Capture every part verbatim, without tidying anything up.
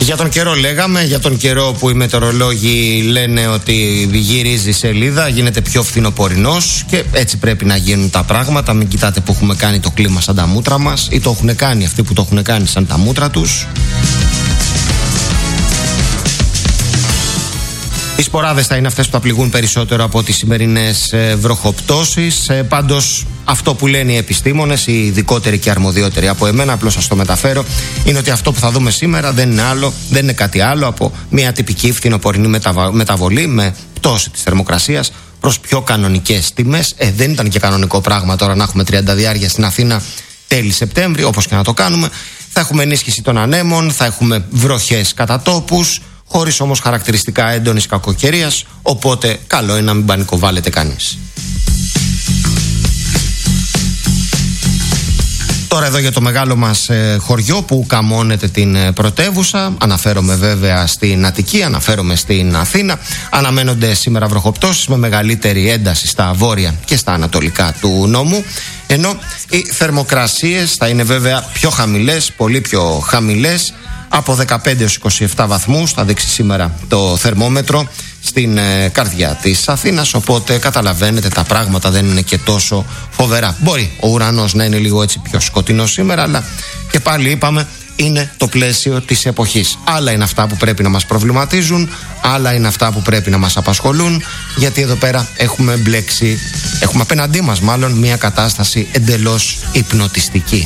Για τον καιρό λέγαμε, για τον καιρό που οι μετεωρολόγοι λένε ότι γυρίζει σελίδα, γίνεται πιο φθινοπορεινός και έτσι πρέπει να γίνουν τα πράγματα. Μην κοιτάτε που έχουμε κάνει το κλίμα σαν τα μούτρα μας, ή το έχουν κάνει αυτοί που το έχουν κάνει σαν τα μούτρα τους. Οι σποράδες θα είναι αυτές που θα πληγούν περισσότερο από τις σημερινές ε, βροχοπτώσεις. Ε, πάντως, αυτό που λένε οι επιστήμονες, οι ειδικότεροι και αρμοδιότεροι από εμένα, απλώς σας το μεταφέρω, είναι ότι αυτό που θα δούμε σήμερα δεν είναι άλλο, δεν είναι κάτι άλλο από μια τυπική φθινοπορεινή μεταβα... μεταβολή με πτώση της θερμοκρασίας προς πιο κανονικές τιμές. Ε, δεν ήταν και κανονικό πράγμα τώρα να έχουμε τριάντα διάρκεια στην Αθήνα τέλη Σεπτέμβρη, όπως και να το κάνουμε. Θα έχουμε ενίσχυση των ανέμων, θα έχουμε βροχές κατά τόπους, χωρίς όμως χαρακτηριστικά έντονης κακοκαιρίας, οπότε καλό είναι να μην πανικοβάλλεται κανείς. Τώρα εδώ για το μεγάλο μας ε, χωριό που καμώνεται την ε, πρωτεύουσα, αναφέρομαι βέβαια στην Αττική, αναφέρομαι στην Αθήνα. Αναμένονται σήμερα βροχοπτώσεις με μεγαλύτερη ένταση στα βόρεια και στα ανατολικά του νόμου, ενώ οι θερμοκρασίες θα είναι βέβαια πιο χαμηλές, πολύ πιο χαμηλές. Από δεκαπέντε έως είκοσι επτά βαθμούς θα δείξει σήμερα το θερμόμετρο στην ε, καρδιά της Αθήνας, οπότε καταλαβαίνετε τα πράγματα δεν είναι και τόσο φοβερά. Μπορεί ο ουρανός να είναι λίγο έτσι πιο σκοτεινός σήμερα, αλλά και πάλι είπαμε είναι το πλαίσιο της εποχής. Άλλα είναι αυτά που πρέπει να μας προβληματίζουν, άλλα είναι αυτά που πρέπει να μας απασχολούν, γιατί εδώ πέρα έχουμε μπλέξει, έχουμε απέναντί μας μάλλον μια κατάσταση εντελώς υπνοτιστική.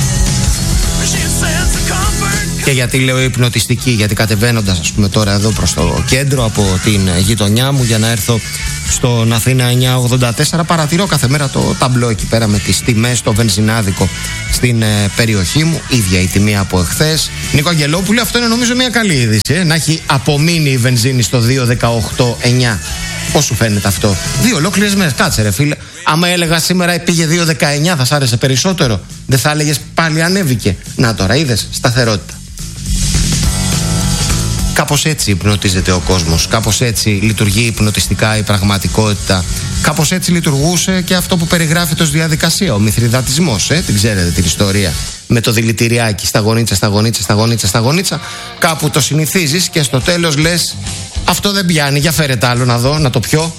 Και γιατί λέω υπνοτιστική, γιατί κατεβαίνοντας ας πούμε τώρα εδώ προς το κέντρο από την γειτονιά μου για να έρθω στον Αθήνα εννιακόσια ογδόντα τέσσερα, παρατηρώ κάθε μέρα το ταμπλό εκεί πέρα με τις τιμές, το βενζινάδικο στην ε, περιοχή μου, ίδια η τιμή από εχθές. Νίκο Αγγελόπουλε, αυτό είναι νομίζω μια καλή είδηση, ε? Να έχει απομείνει η βενζίνη στο δύο δεκαοκτώ εννιά. Πώς σου φαίνεται αυτό? Δύο ολόκληρες μέρες, κάτσε ρε φίλε. Άμα έλεγα σήμερα πήγε δύο δεκαεννιά, θα σ' άρεσε περισσότερο? Δεν θα έλεγες πάλι ανέβηκε? Να τώρα, είδες, σταθερότητα. Κάπως έτσι υπνοτίζεται ο κόσμος, κάπως έτσι λειτουργεί υπνοτιστικά η πραγματικότητα, κάπως έτσι λειτουργούσε και αυτό που περιγράφεται ως διαδικασία, ο μηθριδατισμός, ε, την ξέρετε την ιστορία, με το δηλητηριάκι στα γονίτσα, στα γονίτσα, στα γονίτσα, στα γονίτσα, κάπου το συνηθίζεις και στο τέλος λες αυτό δεν πιάνει, για φέρε τ' άλλο να δω, να το πιω,